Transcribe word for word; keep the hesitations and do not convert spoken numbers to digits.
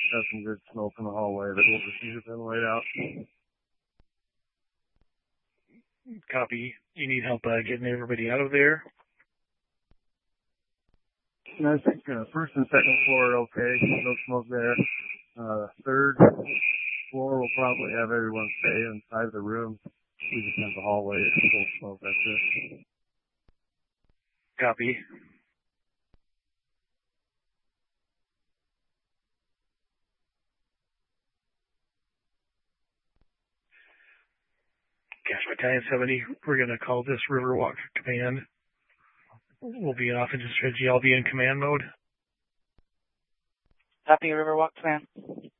Got some good smoke in the hallway, but we'll just use it laid out. Copy. You need help uh, getting everybody out of there? And I think uh, first and second floor are okay. No smoke there. Uh, third floor will probably have everyone stay inside the room. We just have the hallway full of smoke. That's it. Copy. Cash Battalion seventy, we're going to call this Riverwalk Command. We'll be in offensive strategy. I'll be in command mode. Copy, Riverwalk Command.